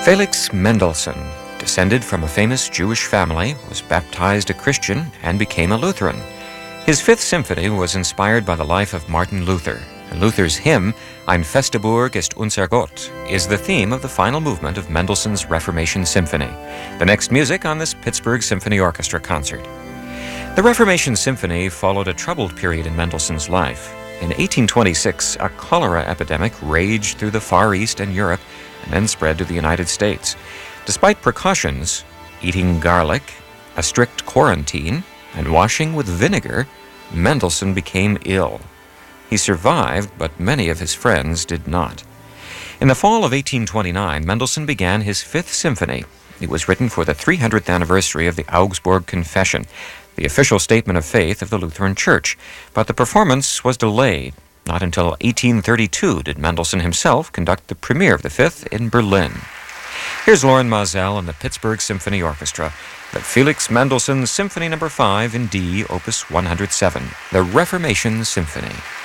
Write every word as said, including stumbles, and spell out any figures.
Felix Mendelssohn, descended from a famous Jewish family, was baptized a Christian and became a Lutheran. His Fifth Symphony was inspired by the life of Martin Luther, and Luther's hymn, Ein feste Burg ist unser Gott, is the theme of the final movement of Mendelssohn's Reformation Symphony, the next music on this Pittsburgh Symphony Orchestra concert. The Reformation Symphony followed a troubled period in Mendelssohn's life. In eighteen twenty-six, a cholera epidemic raged through the Far East and Europe and then spread to the United States. Despite precautions, eating garlic, a strict quarantine, and washing with vinegar, Mendelssohn became ill. He survived, but many of his friends did not. In the fall of eighteen twenty-nine, Mendelssohn began his Fifth Symphony. It was written for the three hundredth anniversary of the Augsburg Confession, the official statement of faith of the Lutheran Church, but the performance was delayed. Not until eighteen thirty-two did Mendelssohn himself conduct the premiere of the Fifth in Berlin. Here's Loren Maazel and the Pittsburgh Symphony Orchestra, the Felix Mendelssohn Symphony Number five in D, Opus one hundred seven, the Reformation Symphony.